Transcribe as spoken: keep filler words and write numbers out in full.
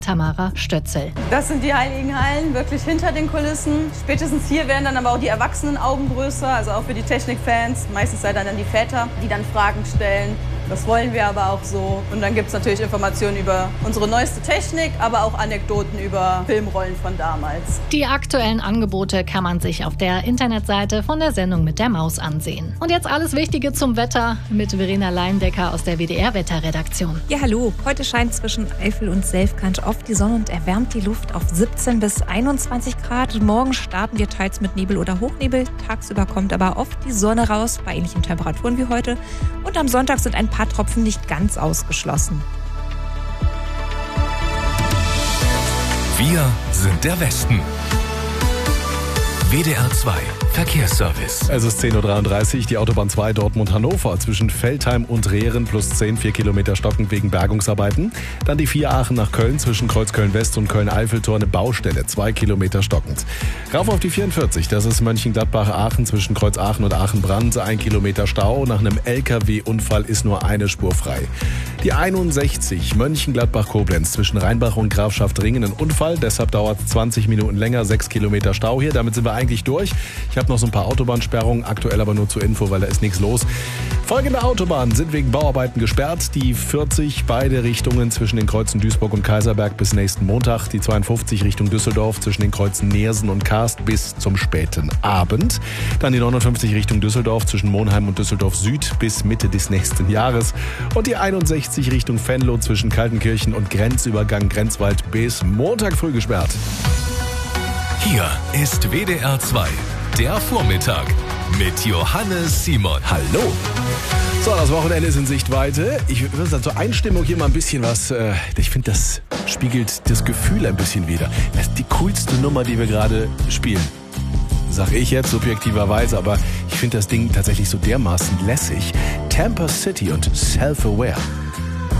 Tamara Stötzel. Das sind die heiligen Hallen, wirklich hinter den Kulissen. Spätestens hier werden dann aber auch die Erwachsenenaugen größer, also auch für die Technikfans. Meistens seid dann die Väter, die dann Fragen stellen. Das wollen wir aber auch so. Und dann gibt es natürlich Informationen über unsere neueste Technik, aber auch Anekdoten über Filmrollen von damals. Die aktuellen Angebote kann man sich auf der Internetseite von der Sendung mit der Maus ansehen. Und jetzt alles Wichtige zum Wetter mit Verena Leindecker aus der W D R-Wetterredaktion. Ja, hallo. Heute scheint zwischen Eifel und Selfkant oft die Sonne und erwärmt die Luft auf siebzehn bis einundzwanzig Grad. Morgen starten wir teils mit Nebel oder Hochnebel. Tagsüber kommt aber oft die Sonne raus, bei ähnlichen Temperaturen wie heute. Und am Sonntag sind ein paar Tropfen nicht ganz ausgeschlossen. Wir sind der Westen. W D R zwei Verkehrsservice. Es ist zehn Uhr dreiunddreißig, die Autobahn zwei Dortmund-Hannover zwischen Veltheim und Rehren plus zehn, vier Kilometer stockend wegen Bergungsarbeiten. Dann die vier Aachen nach Köln zwischen Kreuz Köln-West und Köln-Eiffeltor eine Baustelle, zwei Kilometer stockend. Rauf auf die vierundvierzig, das ist Mönchengladbach-Aachen zwischen Kreuz Aachen und Aachen-Brand, ein Kilometer Stau. Nach einem L K W-Unfall ist nur eine Spur frei. Die einundsechzig, Mönchengladbach-Koblenz zwischen Rheinbach und Grafschaft-Ringen, ein Unfall, deshalb dauert es zwanzig Minuten länger, sechs Kilometer Stau hier. Damit sind wir eigentlich durch. Ich habe noch so ein paar Autobahnsperrungen, aktuell aber nur zur Info, weil da ist nichts los. Folgende Autobahnen sind wegen Bauarbeiten gesperrt. Die vierzig, beide Richtungen zwischen den Kreuzen Duisburg und Kaiserberg bis nächsten Montag. Die zweiundfünfzig Richtung Düsseldorf zwischen den Kreuzen Neersen und Karst bis zum späten Abend. Dann die neunundfünfzig Richtung Düsseldorf zwischen Monheim und Düsseldorf Süd bis Mitte des nächsten Jahres. Und die einundsechzig Richtung Venlo zwischen Kaltenkirchen und Grenzübergang Grenzwald bis Montag früh gesperrt. Hier ist W D R zwei, der Vormittag mit Johannes Simon. Hallo. So, das Wochenende ist in Sichtweite. Ich würde sagen, zur Einstimmung hier mal ein bisschen was. Äh, ich finde, das spiegelt das Gefühl ein bisschen wider. Das ist die coolste Nummer, die wir gerade spielen. Sag ich jetzt subjektiverweise, aber ich finde das Ding tatsächlich so dermaßen lässig. Tampa City und Self-Aware.